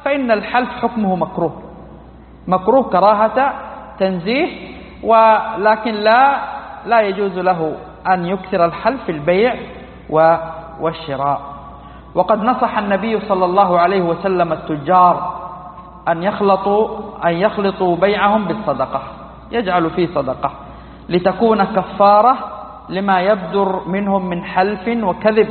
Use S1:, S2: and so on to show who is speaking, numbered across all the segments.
S1: فإن الحلف حكمه مكروه، مكروه كراهة تنزيه، ولكن لا يجوز له أن يكثر الحلف في البيع والشراء. وقد نصح النبي صلى الله عليه وسلم التجار أن يخلطوا بيعهم بالصدقة، يجعل فيه صدقة لتكون كفارة لما يبدر منهم من حلف وكذب.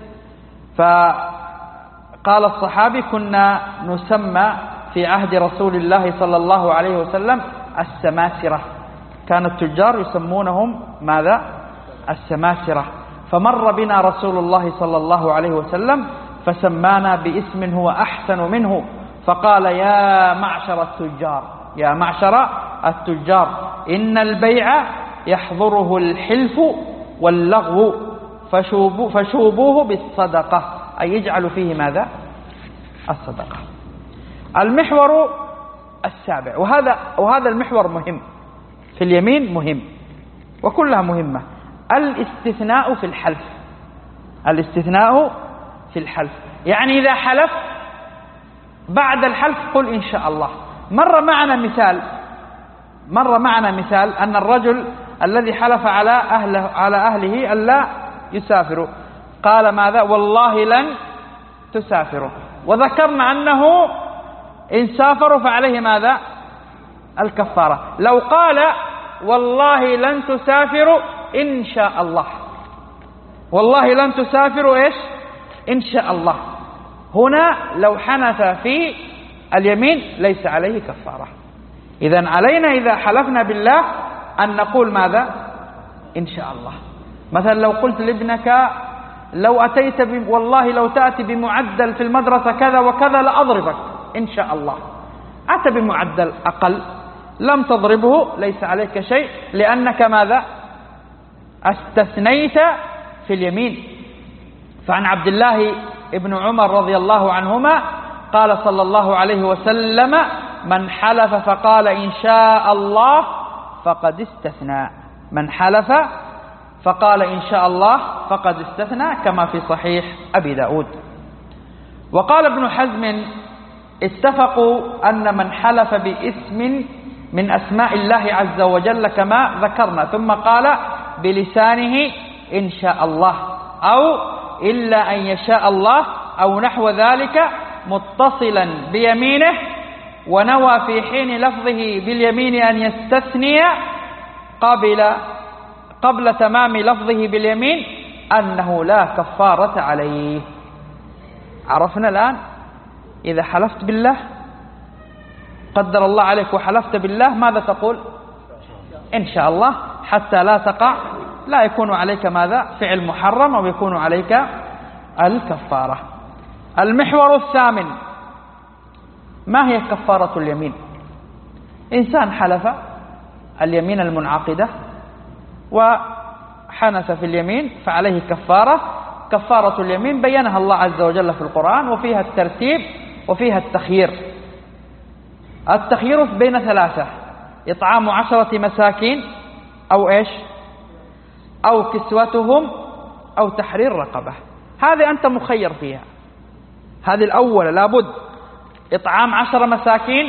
S1: فقال الصحابي: كنا نسمى في عهد رسول الله صلى الله عليه وسلم السماسرة، كان التجار يسمونهم ماذا؟ السماسرة. فمر بنا رسول الله صلى الله عليه وسلم فسمانا باسم هو أحسن منه، فقال: يا معشر التجار إن البيع يحضره الحلف واللغو فشوبوه بالصدقة، أي يجعل فيه ماذا؟ الصدقة. المحور السابع، وهذا المحور مهم في اليمين، مهم وكلها مهمة، الاستثناء في الحلف. الاستثناء في الحلف يعني إذا حلف بعد الحلف قل إن شاء الله. مر معنا مثال أن الرجل الذي حلف على أهله ألا يسافروا قال ماذا؟ والله لن تسافروا، وذكرنا أنه إن سافروا فعليه ماذا؟ الكفارة. لو قال والله لن تسافروا إن شاء الله، والله لن تسافروا إيش؟ إن شاء الله، هنا لو حنث في اليمين ليس عليه كفارة. إذن علينا إذا حلفنا بالله أن نقول ماذا؟ إن شاء الله. مثلا لو قلت لابنك لو أتيت والله لو تأتي بمعدل في المدرسة كذا وكذا لأضربك، إن شاء الله. أتى بمعدل أقل لم تضربه، ليس عليك شيء، لأنك ماذا؟ استثنيت في اليمين. فعن عبد الله ابن عمر رضي الله عنهما قال صلى الله عليه وسلم: من حلف فقال إن شاء الله فقد استثنى. من حلف فقال إن شاء الله فقد استثنى، كما في صحيح أبي داود. وقال ابن حزم: اتفقوا أن من حلف باسم من أسماء الله عز وجل كما ذكرنا ثم قال بلسانه إن شاء الله أو إلا أن يشاء الله أو نحو ذلك متصلا بيمينه، ونوى في حين لفظه باليمين أن يستثني قبل تمام لفظه باليمين أنه لا كفارة عليه. عرفنا الآن إذا حلفت بالله، قدر الله عليك وحلفت بالله، ماذا تقول؟ إن شاء الله، حتى لا يكون عليك ماذا؟ فعل محرم، أو يكون عليك الكفارة. المحور الثامن: ما هي كفارة اليمين؟ إنسان حلف اليمين المنعقدة وحنث في اليمين فعليه كفارة. كفارة اليمين بينها الله عز وجل في القرآن، وفيها الترتيب وفيها التخيير. التخيير بين ثلاثة: إطعام 10 مساكين، أو إيش؟ أو كسوتهم، أو تحرير رقبة. هذه أنت مخير فيها. هذه الأولى لابد إطعام 10 مساكين،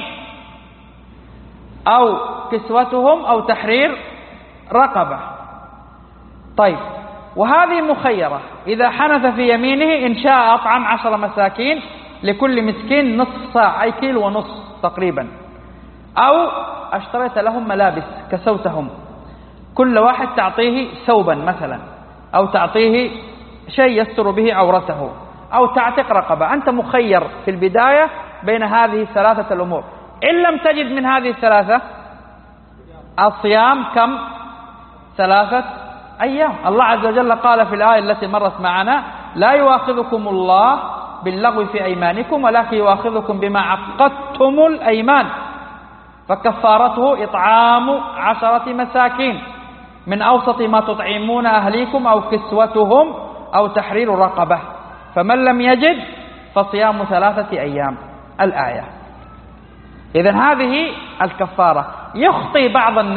S1: أو كسوتهم، أو تحرير رقبة. طيب، وهذه مخيرة. إذا حنث في يمينه إن شاء أطعم 10 مساكين، لكل مسكين نصف صاع، أي كيلو ونصف تقريبا، أو اشتريت لهم ملابس كسوتهم، كل واحد تعطيه ثوبا مثلا، أو تعطيه شيء يستر به عورته، أو تعتق رقبة. أنت مخير في البداية بين هذه الثلاثة الأمور. إن لم تجد من هذه الثلاثة، الصيام كم؟ 3 أيام. الله عز وجل قال في الآية التي مرت معنا: لا يؤاخذكم الله باللغو في أيمانكم ولكن يؤاخذكم بما عقدتم الأيمان، فكفارته إطعام 10 مساكين من أوسط ما تطعمون أهليكم، أو كسوتهم، أو تحرير رقبة، فمن لم يجد فصيام 3 أيام. الآية. إذن هذه الكفارة. يخطي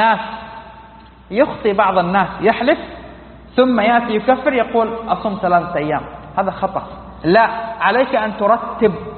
S1: بعض الناس يحلف ثم يأتي يكفر يقول أصوم 3 أيام. هذا خطأ. لا، عليك أن ترتب